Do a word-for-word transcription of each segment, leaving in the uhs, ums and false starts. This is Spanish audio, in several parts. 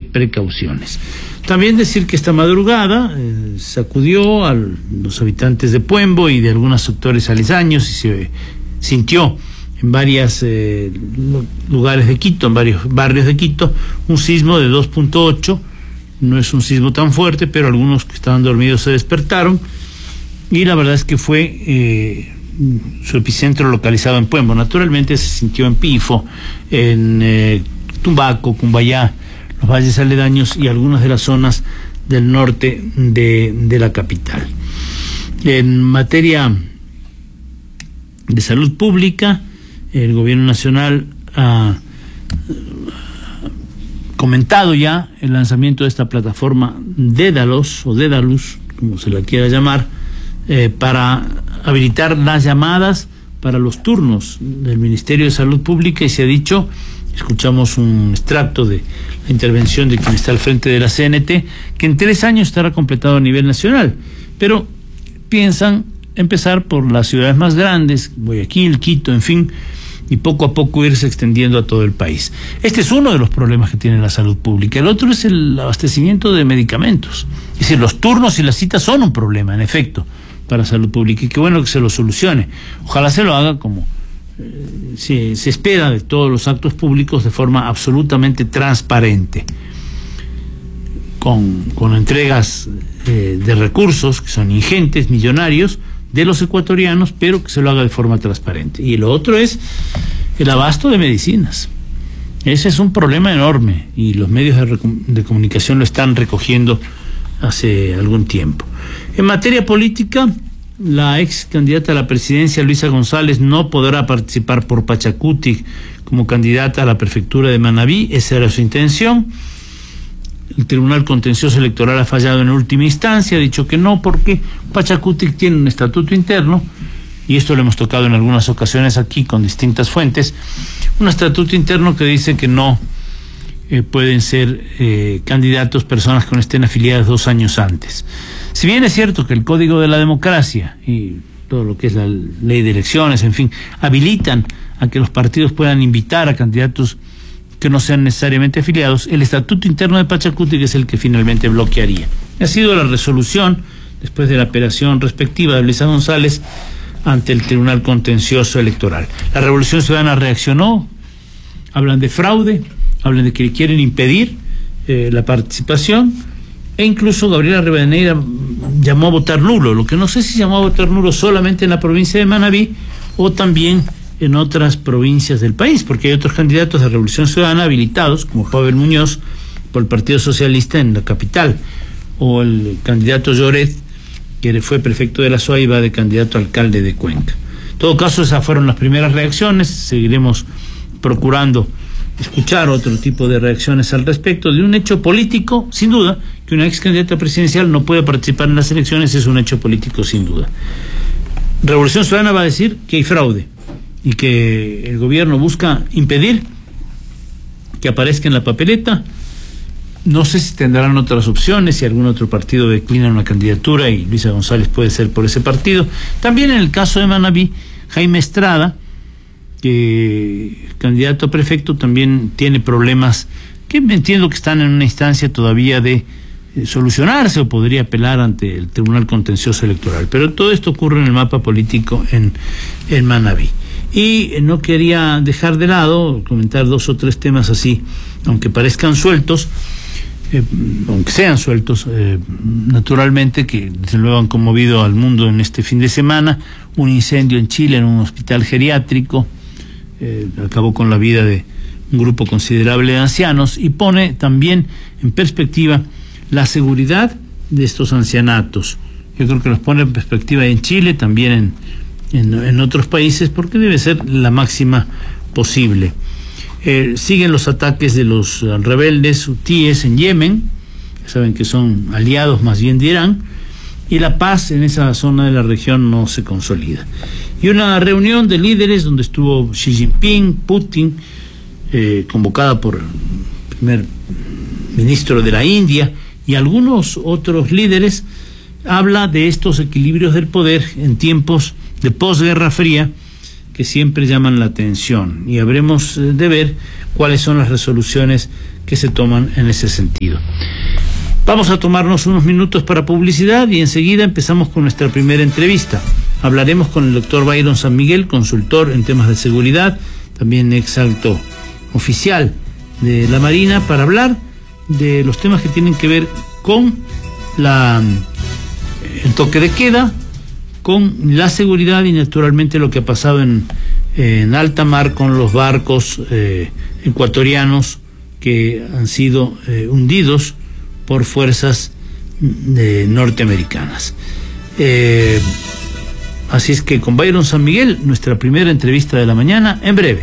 precauciones. También decir que esta madrugada eh, sacudió a los habitantes de Puembo y de algunos sectores aledaños y se sintió en varios eh, lugares de Quito, en varios barrios de Quito, un sismo de dos punto ocho. No es un sismo tan fuerte, pero algunos que estaban dormidos se despertaron y la verdad es que fue eh, su epicentro localizado en Puembo. Naturalmente se sintió en Pifo, en eh, Tumbaco, Cumbayá, los valles aledaños y algunas de las zonas del norte de, de la capital. En materia de salud pública, el gobierno nacional ha comentado ya el lanzamiento de esta plataforma Dédalos o Dédalus, como se la quiera llamar, eh, para habilitar las llamadas para los turnos del Ministerio de Salud Pública, y se ha dicho, escuchamos un extracto de la intervención de quien está al frente de la C N T, que en tres años estará completado a nivel nacional, pero piensan empezar por las ciudades más grandes, Guayaquil, Quito, en fin, y poco a poco irse extendiendo a todo el país. Este es uno de los problemas que tiene la salud pública. El otro es el abastecimiento de medicamentos. Es decir, los turnos y las citas son un problema, en efecto, para salud pública, y qué bueno que se lo solucione. Ojalá se lo haga como eh, se, se espera de todos los actos públicos, de forma absolutamente transparente, con, con entregas eh, de recursos que son ingentes, millonarios, de los ecuatorianos, pero que se lo haga de forma transparente. Y lo otro es el abasto de medicinas. Ese es un problema enorme y los medios de, de comunicación lo están recogiendo hace algún tiempo. En materia política, la ex candidata a la presidencia, Luisa González, no podrá participar por Pachacuti como candidata a la prefectura de Manabí. Esa era su intención. El Tribunal Contencioso Electoral ha fallado en última instancia, ha dicho que no, porque Pachacuti tiene un estatuto interno, y esto lo hemos tocado en algunas ocasiones aquí con distintas fuentes, un estatuto interno que dice que no eh, pueden ser eh, candidatos personas que no estén afiliadas dos años antes. Si bien es cierto que el Código de la Democracia y todo lo que es la ley de elecciones, en fin, habilitan a que los partidos puedan invitar a candidatos que no sean necesariamente afiliados, el estatuto interno de Pachacuti que es el que finalmente bloquearía. Ha sido la resolución, después de la apelación respectiva de Luisa González ante el Tribunal Contencioso Electoral. La Revolución Ciudadana reaccionó, hablan de fraude, hablan de que quieren impedir eh, la participación, e incluso Gabriela Rivadeneira llamó a votar nulo, lo que no sé si llamó a votar nulo solamente en la provincia de Manabí o también en otras provincias del país, porque hay otros candidatos de Revolución Ciudadana habilitados, como Pavel Muñoz por el Partido Socialista en la capital, o el candidato Lloret, que fue prefecto de la S O A y va de candidato a alcalde de Cuenca. En todo caso, esas fueron las primeras reacciones. Seguiremos procurando escuchar otro tipo de reacciones al respecto de un hecho político, sin duda, que una ex candidata presidencial no puede participar en las elecciones, es un hecho político sin duda. Revolución Ciudadana va a decir que hay fraude y que el gobierno busca impedir que aparezca en la papeleta. No sé si tendrán otras opciones, si algún otro partido declina una candidatura y Luisa González puede ser por ese partido. También en el caso de Manabí, Jaime Estrada, que candidato a prefecto, también tiene problemas que entiendo que están en una instancia todavía de eh, solucionarse, o podría apelar ante el Tribunal Contencioso Electoral. Pero todo esto ocurre en el mapa político en, en Manabí. Y no quería dejar de lado comentar dos o tres temas así, aunque parezcan sueltos, eh, aunque sean sueltos, eh, naturalmente, que desde luego han conmovido al mundo en este fin de semana. Un incendio en Chile en un hospital geriátrico eh, acabó con la vida de un grupo considerable de ancianos y pone también en perspectiva la seguridad de estos ancianatos. Yo creo que los pone en perspectiva en Chile, también en En, en otros países, porque debe ser la máxima posible. Eh, siguen los ataques de los uh, rebeldes hutíes en Yemen, saben que son aliados más bien de Irán, y la paz en esa zona de la región no se consolida. Y una reunión de líderes donde estuvo Xi Jinping, Putin, eh, convocada por el primer ministro de la India y algunos otros líderes, habla de estos equilibrios del poder en tiempos de posguerra fría que siempre llaman la atención, y habremos de ver cuáles son las resoluciones que se toman en ese sentido. Vamos a tomarnos unos minutos para publicidad y enseguida empezamos con nuestra primera entrevista. Hablaremos con el doctor Byron San Miguel, consultor en temas de seguridad, también ex alto oficial de la Marina, para hablar de los temas que tienen que ver con la, el toque de queda, con la seguridad y naturalmente lo que ha pasado en, en alta mar con los barcos eh, ecuatorianos que han sido eh, hundidos por fuerzas eh, norteamericanas. Eh, así es que con Byron San Miguel, nuestra primera entrevista de la mañana, en breve.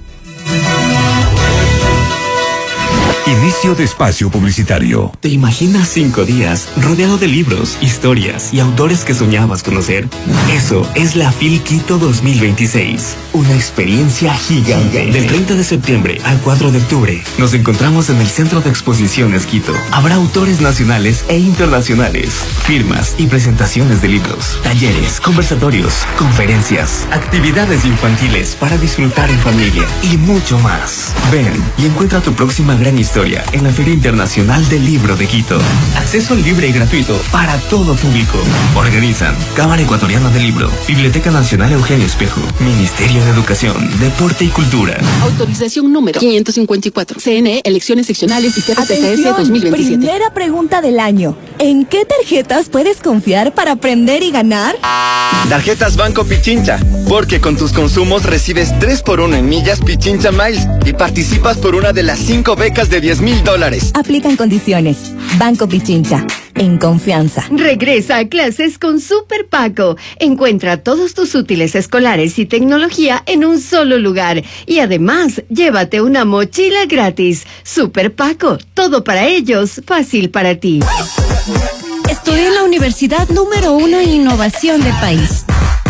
Inicio de espacio publicitario. ¿Te imaginas cinco días rodeado de libros, historias y autores que soñabas conocer? Eso es la FIL Quito dos mil veintiséis. Una experiencia gigante. Del treinta de septiembre al cuatro de octubre nos encontramos en el Centro de Exposiciones Quito. Habrá autores nacionales e internacionales, firmas y presentaciones de libros, talleres, conversatorios, conferencias, actividades infantiles para disfrutar en familia y mucho más. Ven y encuentra tu próxima gran historia en la Feria Internacional del Libro de Quito. Acceso libre y gratuito para todo público. Organizan Cámara Ecuatoriana del Libro, Biblioteca Nacional Eugenio Espejo, Ministerio de Educación, Deporte y Cultura. Autorización número quinientos cincuenta y cuatro. C N E, elecciones seccionales y C F C S S dos mil veintisiete. Primera pregunta del año. ¿En qué tarjetas puedes confiar para aprender y ganar? Tarjetas Banco Pichincha, porque con tus consumos recibes tres por uno en millas Pichincha Miles y participas por una de las cinco becas de diez mil dólares. Aplican condiciones. Banco Pichincha, en confianza. Regresa a clases con Super Paco. Encuentra todos tus útiles escolares y tecnología en un solo lugar. Y además, llévate una mochila gratis. Super Paco, todo para ellos, fácil para ti. Estudié en la universidad número uno en innovación del país.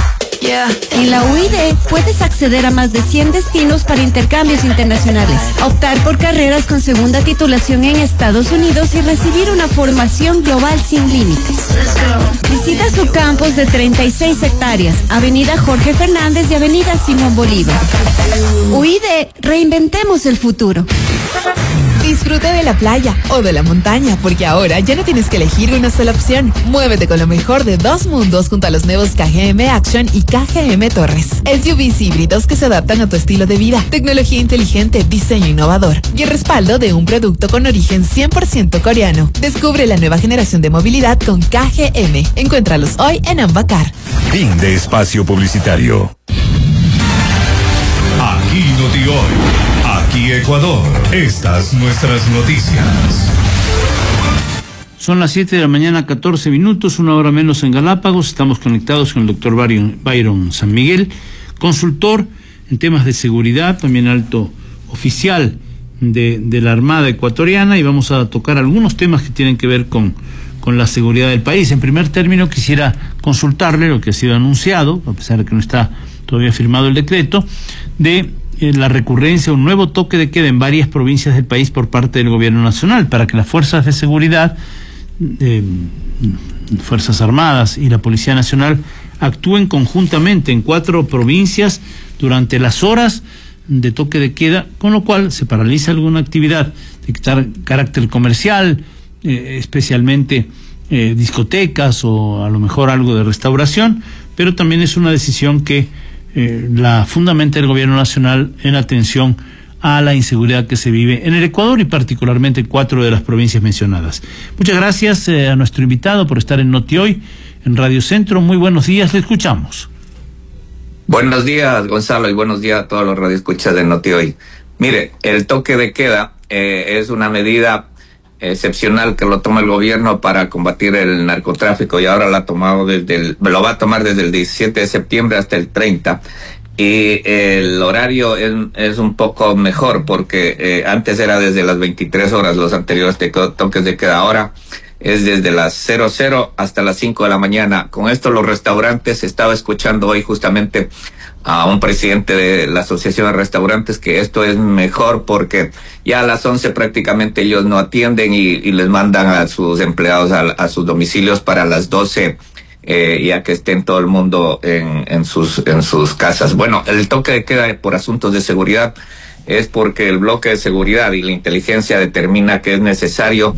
En la U I D puedes acceder a más de cien destinos para intercambios internacionales, optar por carreras con segunda titulación en Estados Unidos y recibir una formación global sin límites. Visita su campus de treinta y seis hectáreas, Avenida Jorge Fernández y Avenida Simón Bolívar. U I D, reinventemos el futuro. Disfruta de la playa o de la montaña, porque ahora ya no tienes que elegir una sola opción. Muévete con lo mejor de dos mundos junto a los nuevos K G M Action y K G M Torres. S U Vs híbridos que se adaptan a tu estilo de vida, tecnología inteligente, diseño innovador y el respaldo de un producto con origen cien por ciento coreano. Descubre la nueva generación de movilidad con K G M. Encuéntralos hoy en Ambacar. Fin de espacio publicitario. Aquí Noti Hoy, aquí Ecuador, estas nuestras noticias. Son las siete de la mañana, catorce minutos, una hora menos en Galápagos. Estamos conectados con el doctor Byron, Byron San Miguel, consultor en temas de seguridad, también alto oficial de, de la Armada ecuatoriana, y vamos a tocar algunos temas que tienen que ver con, con la seguridad del país. En primer término, quisiera consultarle lo que ha sido anunciado, a pesar de que no está todavía firmado el decreto, de eh, la recurrencia, un nuevo toque de queda en varias provincias del país por parte del gobierno nacional, para que las fuerzas de seguridad, eh, Fuerzas Armadas y la Policía Nacional actúen conjuntamente en cuatro provincias durante las horas de toque de queda, con lo cual se paraliza alguna actividad de carácter comercial, eh, especialmente eh, discotecas o a lo mejor algo de restauración, pero también es una decisión que Eh, la fundamenta el gobierno nacional en atención a la inseguridad que se vive en el Ecuador y particularmente en cuatro de las provincias mencionadas. Muchas gracias eh, a nuestro invitado por estar en Noti Hoy, en Radio Centro. Muy buenos días, le escuchamos. Buenos días, Gonzalo, y buenos días a todos los radioescuchas de Noti Hoy. Mire, el toque de queda eh, es una medida excepcional que lo toma el gobierno para combatir el narcotráfico, y ahora la ha tomado desde el, lo va a tomar desde el diecisiete de septiembre hasta el treinta, y el horario es, es un poco mejor porque eh, antes era desde las veintitrés horas los anteriores toques de queda, ahora es desde las cero cero hasta las cinco de la mañana. Con esto los restaurantes, estaba escuchando hoy justamente a un presidente de la Asociación de Restaurantes que esto es mejor porque ya a las once prácticamente ellos no atienden y, y les mandan a sus empleados a, a sus domicilios para las doce, eh, ya que estén todo el mundo en, en sus en sus casas. Bueno, el toque de queda por asuntos de seguridad es porque el bloque de seguridad y la inteligencia determina que es necesario